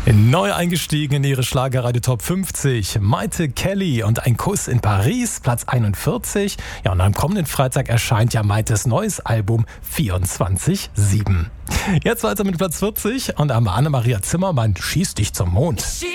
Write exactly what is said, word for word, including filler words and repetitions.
Neu eingestiegen in ihre Schlagerradio Top fünfzig. Maite Kelly und Ein Kuss in Paris, Platz einundvierzig. Ja, und am kommenden Freitag erscheint ja Maites neues Album vierundzwanzig sieben. Jetzt weiter mit Platz vierzig und Anne-Maria Zimmermann schießt dich zum Mond.